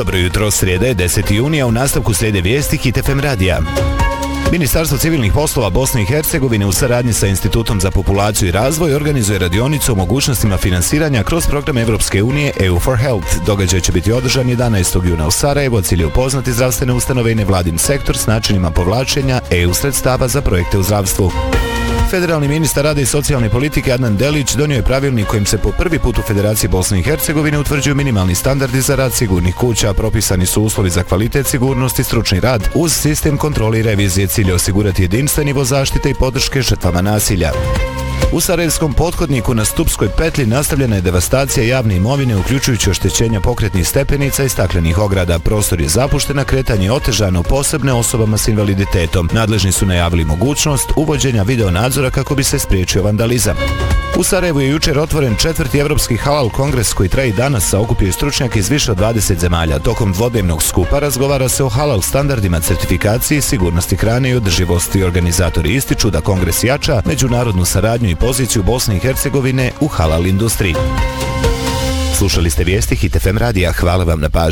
Dobro jutro, srijeda je 10. junija, u nastavku slijede vijesti Hit FM radija. Ministarstvo civilnih poslova Bosne i Hercegovine u saradnji sa Institutom za populaciju i razvoj organizuje radionicu o mogućnostima finansiranja kroz program Evropske unije EU for Health. Događaj će biti održan 11. juna u Sarajevu, a cilj je upoznati zdravstvene ustanove i nevladin sektor s načinima povlačenja EU sredstava za projekte u zdravstvu. Federalni ministar rada i socijalne politike Adnan Delić donio je pravilnik kojim se po prvi put u Federaciji Bosne i Hercegovine utvrđuju minimalni standardi za rad sigurnih kuća, propisani su uslovi za kvalitet, sigurnost i stručni rad uz sistem kontrole i revizije. Cilj je osigurati jedinstven nivo zaštite i podrške žrtvama nasilja. U Sarajevskom pothodniku na Stupskoj petlji nastavljena je devastacija javne imovine uključujući oštećenja pokretnih stepenica i staklenih ograda. Prostor je zapušten, a kretanje je otežano posebno osobama s invaliditetom. Nadležni su najavili mogućnost uvođenja video nadzora kako bi se spriječio vandalizam. U Sarajevu je jučer otvoren 4. Evropski halal kongres koji traje danas, a okupio stručnjaka iz više od 20 zemalja. Tokom dvodnevnog skupa razgovara se o halal standardima, certifikaciji, sigurnosti hrane i održivosti. Organizatori ističu da kongres jača međunarodnu saradnju i poziciju Bosne i Hercegovine u halal industriji. Slušali ste vijesti Hit FM radija. Hvala vam na pažnji.